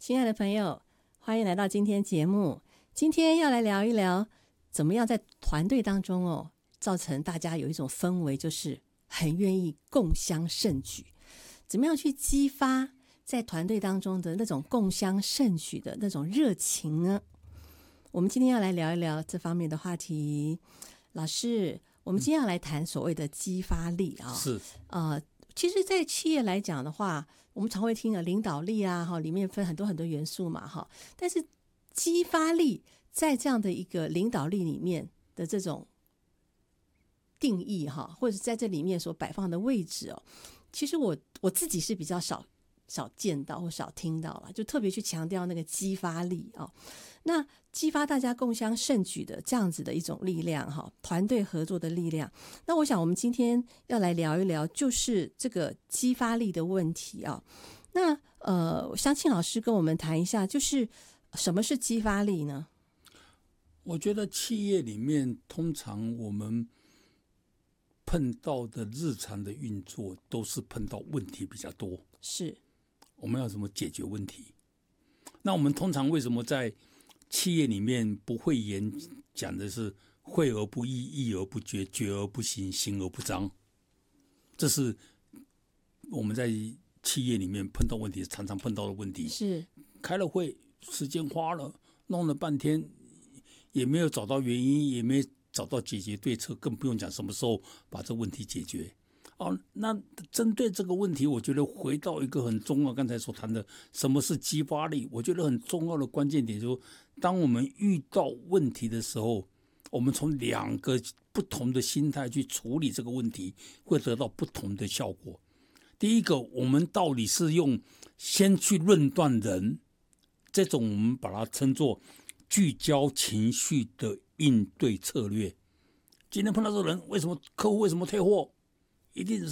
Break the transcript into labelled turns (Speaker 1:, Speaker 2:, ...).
Speaker 1: 亲爱的朋友，欢迎来到今天节目。今天要来聊一聊，怎么样在团队当中造成大家有一种氛围，就是很愿意共襄盛举。怎么样去激发在团队当中的那种共襄盛举的那种热情呢？我们今天要来聊一聊这方面的话题。老师，我们今天要来谈所谓的激发力啊。
Speaker 2: 是
Speaker 1: 其实在企业来讲的话，我们常会听领导力啊，里面分很多很多元素嘛，但是激发力在这样的一个领导力里面的这种定义或者在这里面所摆放的位置其实我自己是比较少见到或少听到了，就特别去强调那个激发力那激发大家共襄盛举的这样子的一种力量团队合作的力量。那我想我们今天要来聊一聊，就是这个激发力的问题那我想请老师跟我们谈一下，就是什么是激发力呢？
Speaker 2: 我觉得企业里面通常我们碰到的日常的运作都是碰到问题比较多，
Speaker 1: 是
Speaker 2: 我们要怎么解决问题。那我们通常为什么在企业里面不会演讲的是会而不议，议而不决，决而不行，行而不彰？这是我们在企业里面碰到问题常常碰到的问题。
Speaker 1: 是
Speaker 2: 开了会，时间花了，弄了半天也没有找到原因，也没找到解决对策，更不用讲什么时候把这问题解决。那针对这个问题，我觉得回到一个很重要，刚才所谈的什么是激发力，我觉得很重要的关键点就是，当我们遇到问题的时候，我们从两个不同的心态去处理这个问题，会得到不同的效果。第一个，我们到底是用先去论断人，这种我们把它称作聚焦情绪的应对策略。今天碰到这个人，客户为什么退货？一定是